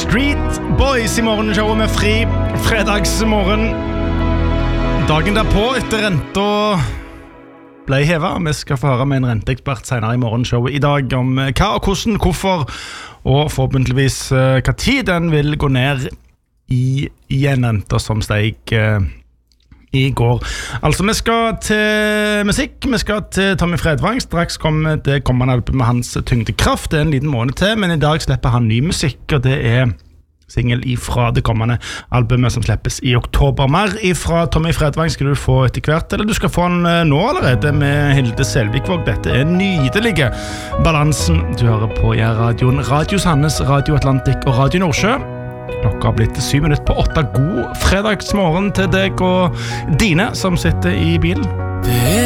Street Boys I morgenshowet med fri fredagsmorgen. Dagen derpå etter renta ble hevet. Vi skal få høre med en renteekspert senere I morgenshowet I dag om hva og hvordan, hvorfor og forhåpentligvis hva tid den vil gå ned I en renta som steg I går. Altså, vi skal til musikk, vi skal til Tommy Fredvang. Straks kommer det kommende album med hans Tyngdekraft. Det en liten måned til, men I dag slipper han ny musikk, og det single ifra det kommende albumet som slippes I oktober. Mer ifra Tommy Fredvang skal du få etter hvert, eller du skal få han nå allerede med Hilde Selvikvåg. Dette nydelige balansen. Du hører på radioen Radio Sandnes, Radio Atlantic og Radio Nordsjø. Klokka har blitt 7 minutter på 8. God fredagsmorgen til deg og dine som sitter I bilen.